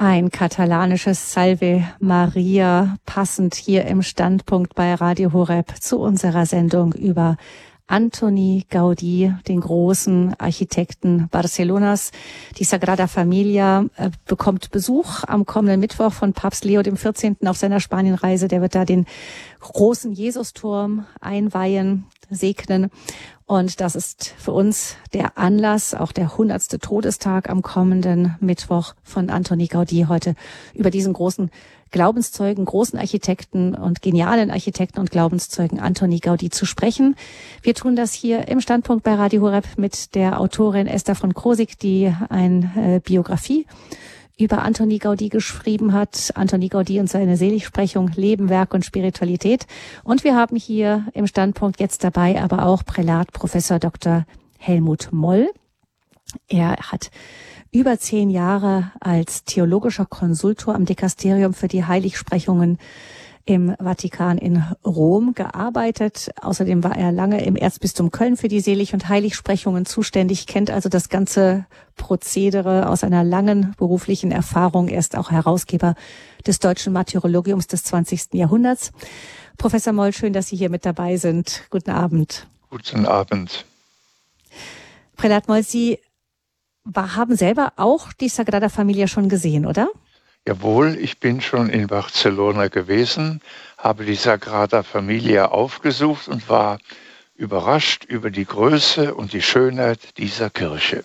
Ein katalanisches Salve Maria, passend hier im Standpunkt bei Radio Horeb zu unserer Sendung über Antoni Gaudí, den großen Architekten Barcelonas. Die Sagrada Familia bekommt Besuch am kommenden Mittwoch von Papst Leo XIV. Auf seiner Spanienreise. Der wird da den großen Jesusturm einweihen, segnen. Und das ist für uns der Anlass, auch der 100. Todestag am kommenden Mittwoch von Antoni Gaudí, heute über diesen großen Glaubenszeugen, großen Architekten und genialen Architekten und Glaubenszeugen Antoni Gaudí zu sprechen. Wir tun das hier im Standpunkt bei Radio Horeb mit der Autorin Esther von Krosigk, die eine Biografie über Antoni Gaudí geschrieben hat. Antoni Gaudí und seine Seligsprechung Leben, Werk und Spiritualität. Und wir haben hier im Standpunkt jetzt dabei aber auch Prälat Professor Dr. Helmut Moll. Er hat über 10 Jahre als theologischer Konsultor am Dikasterium für die Heiligsprechungen im Vatikan in Rom gearbeitet. Außerdem war er lange im Erzbistum Köln für die Selig- und Heiligsprechungen zuständig, kennt also das ganze Prozedere aus einer langen beruflichen Erfahrung. Er ist auch Herausgeber des Deutschen Martyrologiums des 20. Jahrhunderts. Professor Moll, schön, dass Sie hier mit dabei sind. Guten Abend. Guten Abend. Prälat Moll, Sie haben selber auch die Sagrada Familia schon gesehen, oder? Jawohl, ich bin schon in Barcelona gewesen, habe die Sagrada Familia aufgesucht und war überrascht über die Größe und die Schönheit dieser Kirche.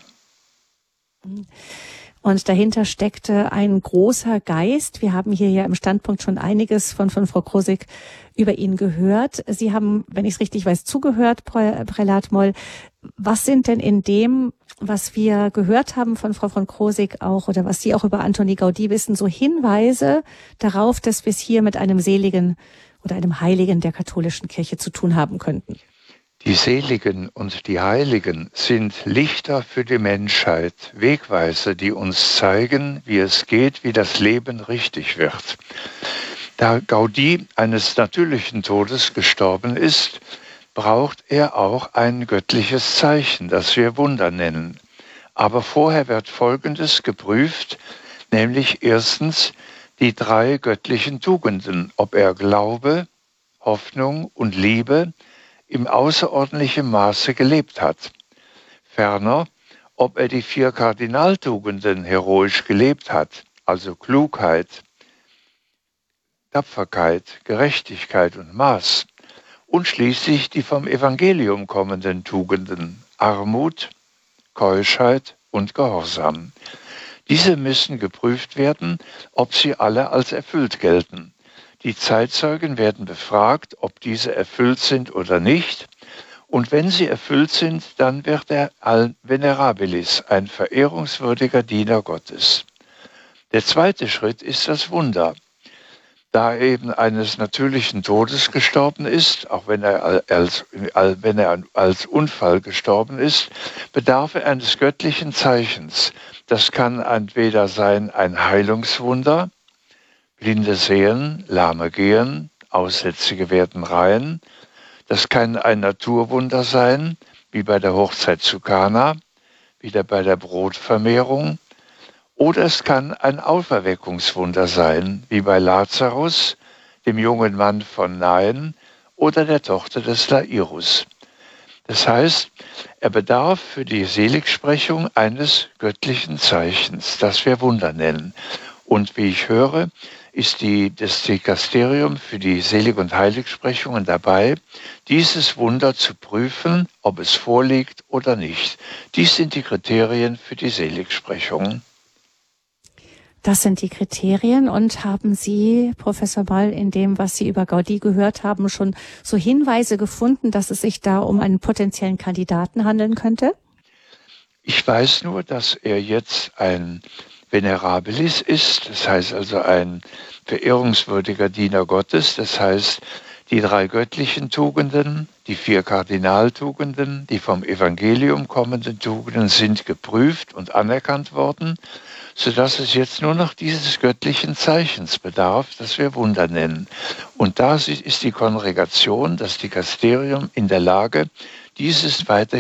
Und dahinter steckte ein großer Geist. Wir haben hier ja im Standpunkt schon einiges von Frau Krosigk über ihn gehört. Sie haben, wenn ich es richtig weiß, zugehört, Prälat Moll. Was sind denn in dem, was wir gehört haben von Frau von Krosigk auch, oder was Sie auch über Antoni Gaudí wissen, so Hinweise darauf, dass wir es hier mit einem Seligen oder einem Heiligen der katholischen Kirche zu tun haben könnten? Die Seligen und die Heiligen sind Lichter für die Menschheit, Wegweiser, die uns zeigen, wie es geht, wie das Leben richtig wird. Da Gaudí eines natürlichen Todes gestorben ist, braucht er auch ein göttliches Zeichen, das wir Wunder nennen. Aber vorher wird Folgendes geprüft, nämlich erstens die 3 göttlichen Tugenden, ob er Glaube, Hoffnung und Liebe im außerordentlichen Maße gelebt hat. Ferner, ob er die 4 Kardinaltugenden heroisch gelebt hat, also Klugheit, Tapferkeit, Gerechtigkeit und Maß. Und schließlich die vom Evangelium kommenden Tugenden, Armut, Keuschheit und Gehorsam. Diese müssen geprüft werden, ob sie alle als erfüllt gelten. Die Zeitzeugen werden befragt, ob diese erfüllt sind oder nicht. Und wenn sie erfüllt sind, dann wird er Venerabilis, ein verehrungswürdiger Diener Gottes. Der zweite Schritt ist das Wunder. Da er eben eines natürlichen Todes gestorben ist, auch wenn er als Unfall gestorben ist, bedarf er eines göttlichen Zeichens. Das kann entweder sein ein Heilungswunder, Blinde sehen, Lahme gehen, Aussätzige werden rein. Das kann ein Naturwunder sein, wie bei der Hochzeit zu Kana, wieder bei der Brotvermehrung. Oder es kann ein Auferweckungswunder sein, wie bei Lazarus, dem jungen Mann von Nain oder der Tochter des Lairus. Das heißt, er bedarf für die Seligsprechung eines göttlichen Zeichens, das wir Wunder nennen. Und wie ich höre, ist das Dikasterium für die Selig- und Heiligsprechungen dabei, dieses Wunder zu prüfen, ob es vorliegt oder nicht. Dies sind die Kriterien für die Seligsprechung. Das sind die Kriterien. Und haben Sie, Professor Moll, in dem, was Sie über Gaudí gehört haben, schon so Hinweise gefunden, dass es sich da um einen potenziellen Kandidaten handeln könnte? Ich weiß nur, dass er jetzt ein Venerabilis ist, das heißt also ein verehrungswürdiger Diener Gottes, das heißt die 3 göttlichen Tugenden, die 4 Kardinaltugenden, die vom Evangelium kommenden Tugenden sind geprüft und anerkannt worden, sodass es jetzt nur noch dieses göttlichen Zeichens bedarf, das wir Wunder nennen. Und da ist die Kongregation, das Dikasterium in der Lage, dieses weiter